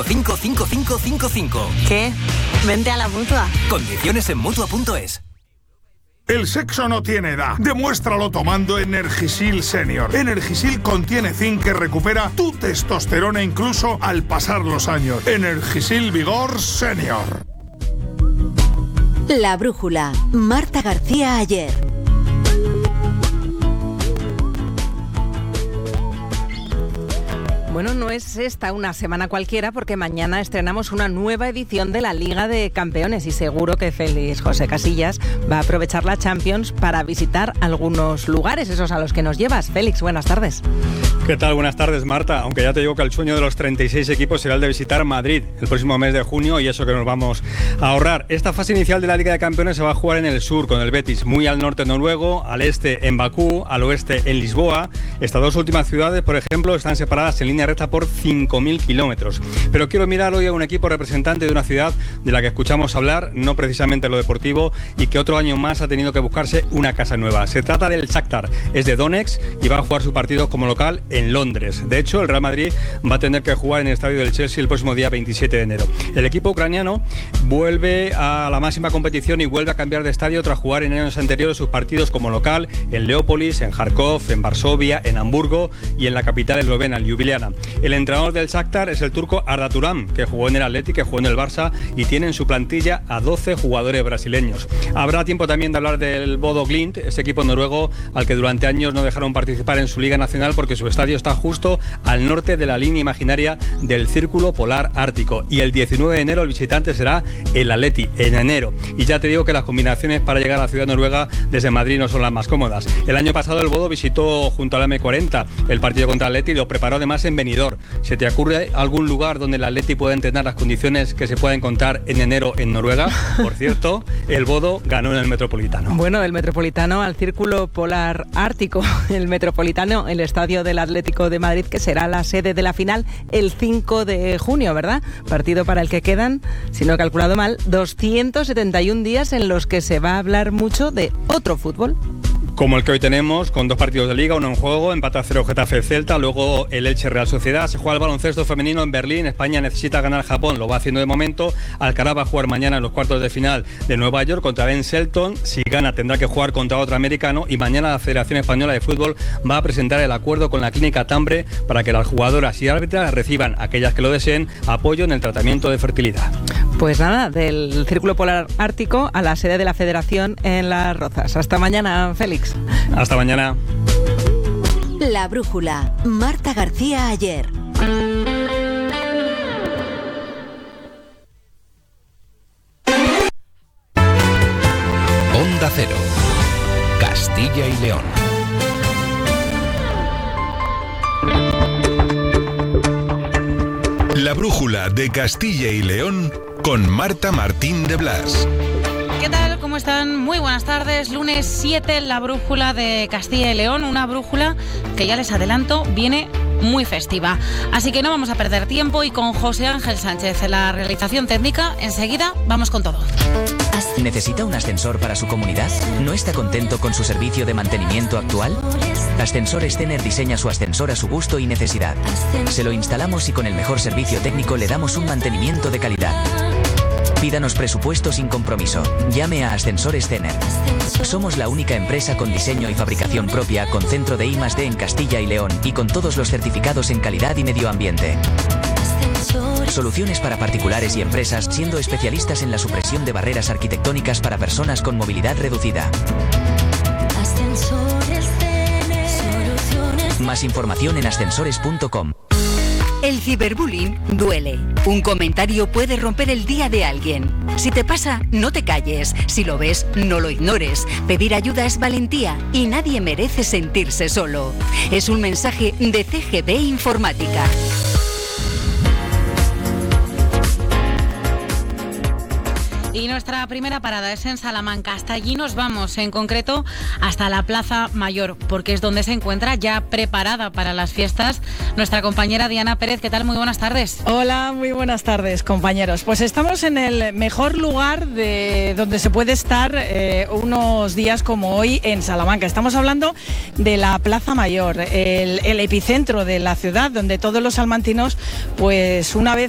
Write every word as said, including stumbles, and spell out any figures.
cinco cinco cinco cinco cinco. ¿Qué? Vente a la Mutua. Condiciones en Mutua punto es. El sexo no tiene edad. Demuéstralo tomando Energisil Senior. Energisil contiene zinc que recupera tu testosterona incluso al pasar los años. Energisil Vigor Senior. La brújula. Marta García Ayer. Bueno, no es esta una semana cualquiera porque mañana estrenamos una nueva edición de la Liga de Campeones y seguro que Félix José Casillas va a aprovechar la Champions para visitar algunos lugares, esos a los que nos llevas. Félix, buenas tardes. ¿Qué tal? Buenas tardes, Marta. Aunque ya te digo que el sueño de los treinta y seis equipos será el de visitar Madrid el próximo mes de junio y eso que nos vamos a ahorrar. Esta fase inicial de la Liga de Campeones se va a jugar en el sur con el Betis, muy al norte noruego, al este en Bakú, al oeste en Lisboa. Estas dos últimas ciudades, por ejemplo, están separadas en línea recta por cinco mil kilómetros. Pero quiero mirar hoy a un equipo representante de una ciudad de la que escuchamos hablar, no precisamente en lo deportivo, y que otro año más ha tenido que buscarse una casa nueva. Se trata del Shakhtar, es de Donetsk y va a jugar su partido como local en Londres. De hecho, el Real Madrid va a tener que jugar en el estadio del Chelsea el próximo día veintisiete de enero. El equipo ucraniano vuelve a la máxima competición y vuelve a cambiar de estadio tras jugar en años anteriores sus partidos como local en Leópolis, en Kharkov, en Varsovia, en Hamburgo y en la capital eslovena, Ljubljana. El entrenador del Shakhtar es el turco Arda Turan, que jugó en el Athletic, que jugó en el Barça y tiene en su plantilla a doce jugadores brasileños. Habrá tiempo también de hablar del Bodo Glimt, ese equipo noruego al que durante años no dejaron participar en su Liga Nacional porque su estadio está justo al norte de la línea imaginaria del Círculo Polar Ártico. Y el diecinueve de enero el visitante será el Athletic, en enero. Y ya te digo que las combinaciones para llegar a la ciudad noruega desde Madrid no son las más cómodas. El año pasado el Bodo visitó junto al eme cuarenta el partido contra el Athletic y lo preparó además en Benidorm. ¿Se te ocurre algún lugar donde el Athletic pueda entrenar las condiciones que se pueden encontrar en enero en Noruega? Por cierto, el Bodo ganó en el Metropolitano. Bueno, del Metropolitano al Círculo Polar Ártico. El Metropolitano, el estadio del Atlético de Madrid, que será la sede de la final el cinco de junio, ¿verdad? Partido para el que quedan, si no he calculado mal, doscientos setenta y un días en los que se va a hablar mucho de otro fútbol. Como el que hoy tenemos, con dos partidos de Liga, uno en juego, empate a cero Getafe Celta, luego el Elche Real Sociedad. Se juega el baloncesto femenino en Berlín. España necesita ganar Japón, lo va haciendo de momento. Alcaraz va a jugar mañana en los cuartos de final de Nueva York contra Ben Shelton. Si gana tendrá que jugar contra otro americano y mañana la Federación Española de Fútbol va a presentar el acuerdo con la Clínica Tambre para que las jugadoras y árbitras reciban, aquellas que lo deseen, apoyo en el tratamiento de fertilidad. Pues nada, del Círculo Polar Ártico a la sede de la Federación en Las Rozas. Hasta mañana, Félix. Hasta mañana. La brújula. Marta García Ayer. Onda Cero. Castilla y León. La brújula de Castilla y León con Marta Martín de Blas. ¿Qué tal? ¿Cómo están? Muy buenas tardes. Lunes siete, la brújula de Castilla y León. Una brújula que ya les adelanto, viene muy festiva. Así que no vamos a perder tiempo y con José Ángel Sánchez en la realización técnica, enseguida vamos con todo. ¿Necesita un ascensor para su comunidad? ¿No está contento con su servicio de mantenimiento actual? Ascensores Stener diseña su ascensor a su gusto y necesidad. Se lo instalamos y con el mejor servicio técnico le damos un mantenimiento de calidad. Pídanos presupuesto sin compromiso. Llame a Ascensores Stener. Somos la única empresa con diseño y fabricación propia, con centro de I más D en Castilla y León y con todos los certificados en calidad y medio ambiente. Soluciones para particulares y empresas, siendo especialistas en la supresión de barreras arquitectónicas para personas con movilidad reducida. Más información en ascensores punto com. El ciberbullying duele. Un comentario puede romper el día de alguien. Si te pasa, no te calles. Si lo ves, no lo ignores. Pedir ayuda es valentía y nadie merece sentirse solo. Es un mensaje de C G B Informática. Y nuestra primera parada es en Salamanca. Hasta allí nos vamos, en concreto hasta la Plaza Mayor, porque es donde se encuentra ya preparada para las fiestas nuestra compañera Diana Pérez. ¿Qué tal? Muy buenas tardes. Hola, muy buenas tardes, compañeros. Pues estamos en el mejor lugar de donde se puede estar eh, unos días como hoy en Salamanca. Estamos hablando de la Plaza Mayor, el, el epicentro de la ciudad, donde todos los salmantinos, pues una vez